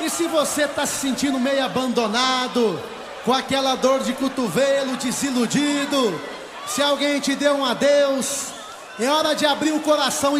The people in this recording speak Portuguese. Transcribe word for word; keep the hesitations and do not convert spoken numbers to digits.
E se você tá se sentindo meio abandonado, com aquela dor de cotovelo, desiludido, se alguém te deu um adeus, é hora de abrir o coração e